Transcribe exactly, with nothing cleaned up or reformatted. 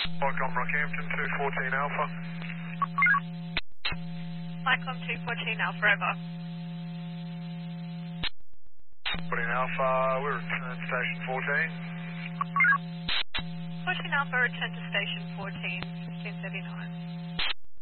Welcome Rockhampton, two fourteen Alpha. Micron two fourteen Alpha over. fourteen Alpha, we return station fourteen. fourteen Alpha, return to station fourteen, fifteen thirty-nine.